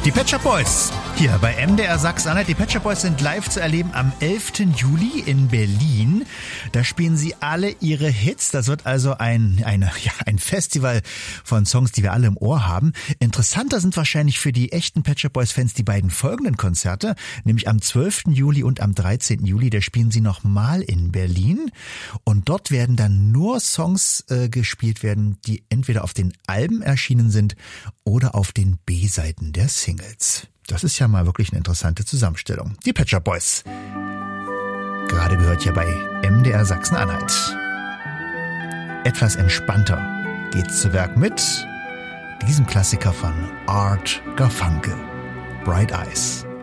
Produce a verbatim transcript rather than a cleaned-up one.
Die Pet Shop Boys, hier bei M D R Sachsen-Anhalt. Die Pet Shop Boys sind live zu erleben am elften Juli in Berlin. Da spielen sie alle ihre Hits. Das wird also ein, eine, ja, ein Festival von Songs, die wir alle im Ohr haben. Interessanter sind wahrscheinlich für die echten Pet Shop Boys Fans die beiden folgenden Konzerte, nämlich am zwölften Juli und am dreizehnten Juli. Da spielen sie nochmal in Berlin. Und dort werden dann nur Songs äh, gespielt werden, die entweder auf den Alben erschienen sind oder auf den B-Seiten der Singles. Das ist ja mal wirklich eine interessante Zusammenstellung. Die Pet Shop Boys. Gerade gehört hier bei M D R Sachsen-Anhalt. Etwas entspannter geht's zu Werk mit diesem Klassiker von Art Garfunkel. Bright Eyes.